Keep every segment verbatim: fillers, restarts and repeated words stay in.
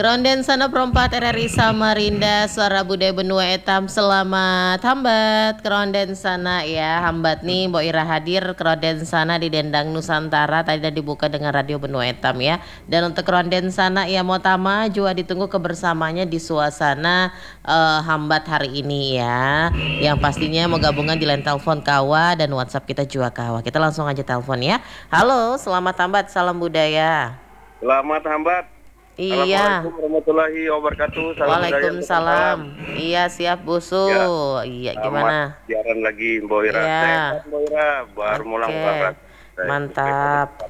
Keronden sana perempat R R I Samarinda Suara Budaya Benua Etam. Selamat hambat Keronden sana ya. Hambat nih Mbok Ira hadir Keronden sana di Dendang Nusantara. Tadi udah dibuka dengan Radio Benua Etam ya. Dan untuk Keronden sana ya mau tama juga ditunggu kebersamanya di suasana uh, hambat hari ini ya. Yang pastinya mau gabungan di line telepon kawa dan WhatsApp kita juga kawa. Kita langsung aja telepon ya. Halo, selamat hambat, salam budaya. Selamat hambat. Iya. Assalamualaikum warahmatullahi wabarakatuh. Salam Waalaikumsalam. Iya siap busu. Ya. Iya gimana? Siaran lagi Mbok Ira. Ya. Sehat Mbok Ira. Baru mulai okay. Mantap.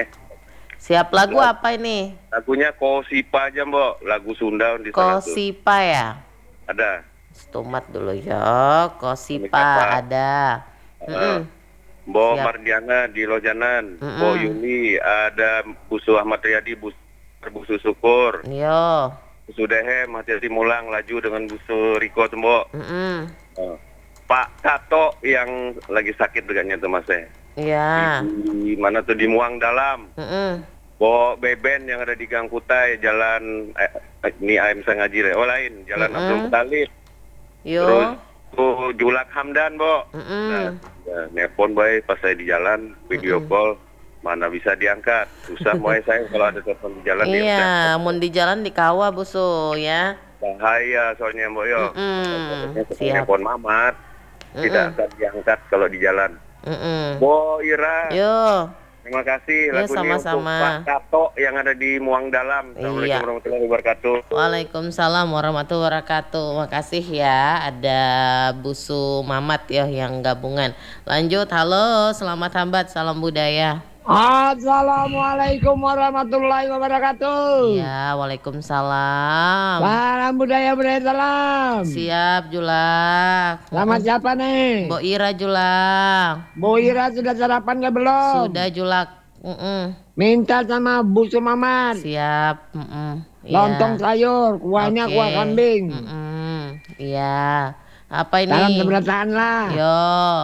Siap lagu ya. Apa ini? Lagunya Kosipa aja Mbok. Lagu Sunda di sana. Kosipa ya? Ada. Stumat dulu ya. Kosipa ada. Uh, Mbok Mardiana di Lojanan. Mm -mm. Mbok Yuni ada Busu Ahmad Riyadi Busu Busu Syukur. Iya. Busu Dehem hati-hati mulang laju dengan Busu Riko Tembok. Mm -mm. uh, Pak Tato yang lagi sakit dengannya tuh Mas. Iya. Di mana tuh di Muang Dalam. Mm -mm. Bo Beben yang ada di Gang Kutai jalan eh, ini A M Sengaji oh lain jalan mm -mm. Abdul Muttalib. Yo. Terus tuh Julak Hamdan Bo. Mm -mm. Nah, ya, nelpon boy pas saya di jalan video mm -mm. call. Mana bisa diangkat, susah mulai saya kalau ada telepon di jalan. Iya, mau di jalan di kawa busu ya. Bahaya soalnya Mbok yo. Mm -mm. Telepon mamat, mm -mm. tidak akan diangkat kalau di jalan. Mm -mm. Mbok Ira. Yo. Terima kasih ya, lagunya sama-sama. Untuk Pak Tato yang ada di Muang Dalam. Assalamualaikum iya. warahmatullahi wabarakatuh. Waalaikumsalam warahmatullahi wabarakatuh. Makasih ya ada Busu Mamat ya yang gabungan. Lanjut, halo, selamat hambat, salam budaya. Assalamualaikum warahmatullahi wabarakatuh. Iya, waalaikumsalam. Salam budaya budaya salam. Siap Julak. Sama siapa nih? Mbok Ira Julak. Mbok Ira sudah sarapan gak belum? Sudah Julak. Mm -mm. Minta sama Busu Mamat. Siap. Mm -mm. Lontong ya. Sayur, kuahnya okay. Kuah kambing. Mm -mm. Iya. Apa ini? Salam keberatan lah. Yo.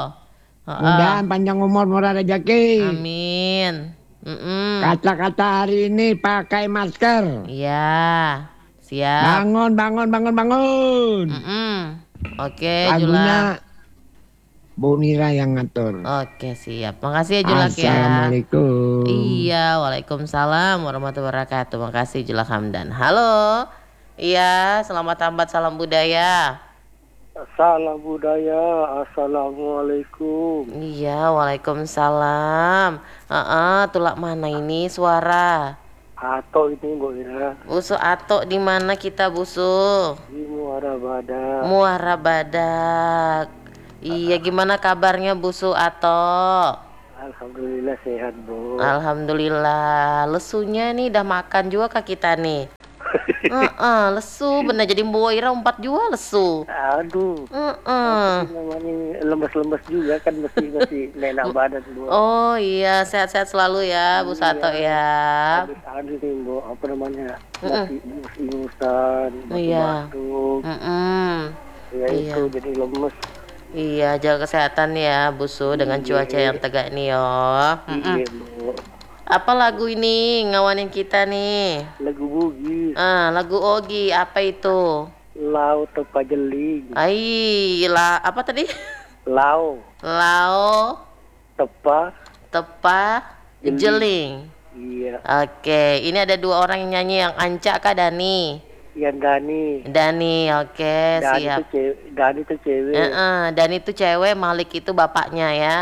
Mudah panjang umur murah rezeki. Amin. Mm-mm. Kata-kata hari ini pakai masker. Iya. Siap. Bangun, bangun, bangun, bangun. Mm-mm. Oke, lagunya Julak. Bu Mira yang ngatur. Oke, siap. Makasih ya Julak ya. Assalamualaikum. Iya, waalaikumsalam warahmatullahi wabarakatuh. Makasih Julak Hamdan. Halo. Iya, selamat hambat, salam budaya. Salam budaya, assalamualaikum. Iya, waalaikumsalam. Uh-uh, tulak mana ini suara? Ato ini Mbok Ira. Busu Ato di mana kita busu? Di Muara Badak. Muara Badak. Iya, gimana kabarnya Busu Ato? Alhamdulillah sehat Bu. Alhamdulillah. Lesunya nih udah makan juga kak kita nih. Uh-uh, lesu bener jadi Mbok Ira empat juga lesu. Aduh. Uh-uh. Namanya lemes-lemes juga kan mesti mesti enak badan Bu. Oh iya, sehat-sehat selalu ya Bu Sato ya. Ada nih Bu, apa namanya? Masih ingus-ingusan, batuk-batuk. Mm-mm. Ya iya. Itu jadi lemes. Iya, jaga kesehatan ya Busu dengan cuaca yang tegak nih yo. Iya Bu. Apa lagu ini ngawanin kita nih? Lagu Bugi. Ah, lagu Ogi. Apa itu? Lau Tepa Jeling. Ai, la apa tadi? Lau. Lau. Tepa. Tepa. Jeling. Jeling. Iya. Oke, ini ada dua orang yang nyanyi, yang Anca kah Dani? Yang Dani. Dani, oke, Dani siap. Itu cewek, Dani itu cewek. Uh-uh, Dani itu cewek, Malik itu bapaknya ya.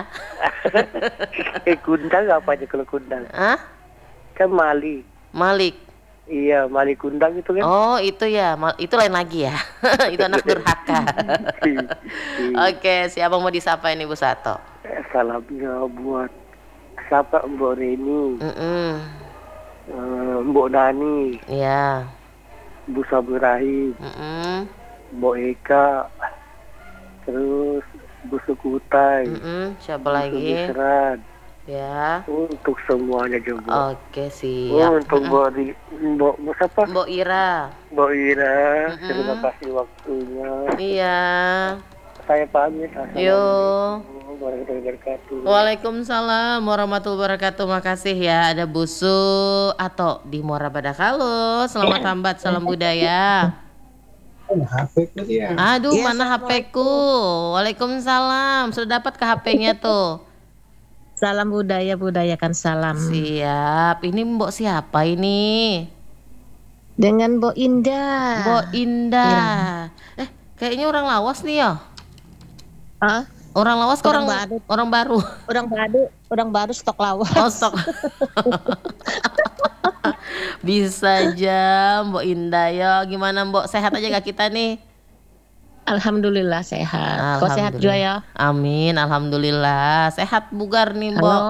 eh Kundang apa aja kalau Kundang? Hah? Kan Malik. Malik. Iya, Malik Kundang itu kan. Oh, itu ya. Itu lain lagi ya. Itu anak durhaka. Oke, siapa mau disapa ini Bu Sato? Salamnya buat siapa Mbok Reni. Mm-mm. Uh, Mbok Dani. Iya. Bu Saburahi. Mm-mm. Mbok Eka. Terus Bu Sukutai. Mm-mm. Siapa Bu lagi? Bisran. Ya. Untuk semuanya juga. Oke, siap. Untuk Mbok di Mbok Mbok siapa? Mbok Ira. Mbok Ira. Mm-mm. Terima kasih waktunya. Iya. saya pamit. Yo. Assalamualaikum warahmatullahi wabarakatuh. Waalaikumsalam warahmatullahi wabarakatuh. Makasih ya. Ada Busu atau di Muara Badakalo. Selamat hambat, salam budaya. H P ku dia. Aduh, Iya, mana H P-ku? Waalaikumsalam. Sudah dapat ke H P-nya tuh? Salam budaya, budayakan salam. Siap. Ini Mbok siapa ini? Dengan Mbok Indah. Mbok Indah. Eh, kayaknya orang Lawas nih ya. Ah, Orang Lawas kok Orang orang baru. orang baru. orang baru, orang baru stok lawas. Oh, stok. Bisa aja Mbok Indah ya. Gimana Mbok, sehat aja gak kita nih? Alhamdulillah sehat. Kok sehat juga ya? Amin, alhamdulillah. Sehat bugar nih Mbok.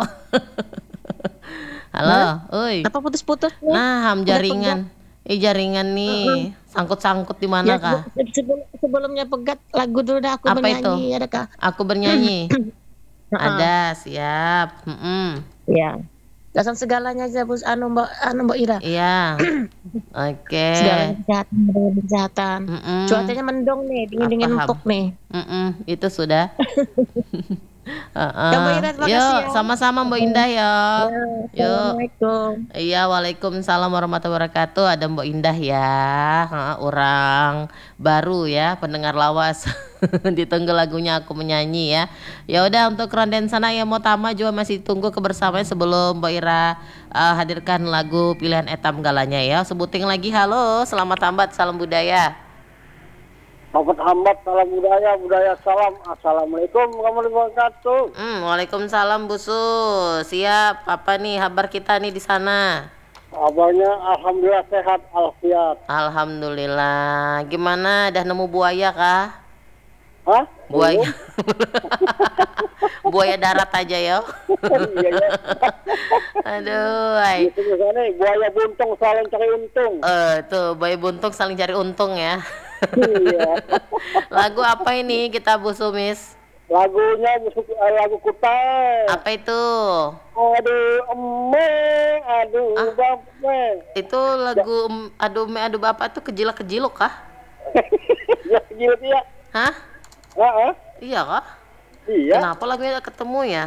Halo, oi. Apa putus-putus? nih? Nah, ham Udah jaringan. Eh jaringan nih. Sangkut-sangkut di mana Ya, kah? sebelum, sebelumnya pegat lagu dulu dah aku Apa bernyanyi, itu? adakah? Aku bernyanyi. Heeh. Ada, siap. Mm-mm. Ya. Langsung segalanya aja Bus anu Mbak anu Mbak Ira. Iya. Oke. Segalanya kesehatan, segalanya kesehatan. Mm-mm. Cuacanya mendung nih, dingin-dingin Paham. empuk nih. Mm-mm, itu sudah. Heeh. Ya, Mbak Ira, terima kasih Yuk, ya. sama-sama Mbak Indah ya. Yuk. Assalamualaikum. Iya, waalaikumsalam warahmatullahi wabarakatuh. Ada Mbok Indah ya, ha, orang baru ya, pendengar lawas. Ditunggu lagunya aku menyanyi ya. Ya udah, untuk Ronden sana yang mau tama juga masih tunggu kebersamaan sebelum Mbak Ira uh, hadirkan lagu pilihan etam galanya ya. Sebutin lagi, halo, selamat hambat, salam budaya. Selamat hambat, salam budaya, budaya salam. Assalamualaikum warahmatullahi wabarakatuh. Hmm, waalaikumsalam Busu. Siap, apa nih kabar kita nih di sana? Kabarnya alhamdulillah sehat, alfiat. Alhamdulillah. Gimana, dah nemu buaya kah? Hah? Buaya. Buaya darat aja ya. Iya ya. Aduh, ay. Itu misalnya buaya buntung saling cari untung. Eh, tuh buaya buntung saling cari untung ya. Iya. Lagu apa ini kita Bu Sumis? Lagunya musik eh, lagu kutai. Apa itu? Aduh emme, aduh Ah. bapak. Itu lagu em, aduh me aduh bapak tuh kejilak-kejiluk kah? Ya gitu ya. Hah? Heeh. Iya kah? Iya. Kenapa lagunya gak ketemu ya?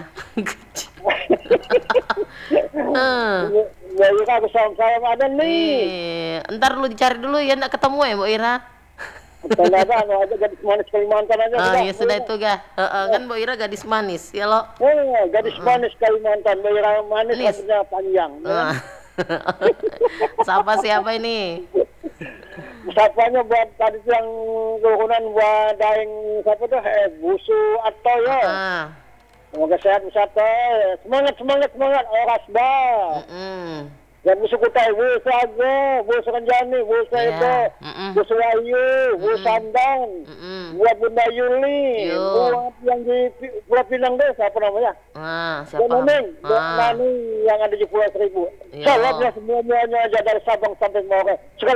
Eh. Ya ya aku salam-salam ada nih. Eh, ntar lu dicari dulu ya, nggak ketemu ya Mbak Ira. Ternyata anu aja gadis manis Kalimantan aja. Ah, udah. ya sudah itu gah. Heeh, kan Mbak Ira gadis manis ya lo. Eh, gadis manis Kalimantan, daerah manis Manis. rambutnya panjang. ya kan? Ah. Siapa siapa ini? Sapanya buat tadi yang turunan buat daeng siapa tuh eh, Busu atau ya. Ah. Semoga sehat wisata. Semangat semangat semangat oras bah. Mm-mm. Dan Busu kutai Busu aja, Busu Kanjani, Busu Iya. itu, Mm-mm. Busu Wahyu, Busu Sandang, Mm-mm. buat Bunda Yuli, Yo. buat yang di Pulau Pinang deh, siapa namanya? Ah, Dan siapa? Neneng, dan Ah. Nani yang ada di Pulau Seribu. Yo. Salamnya semuanya aja dari Sabang sampai Merauke. Sekali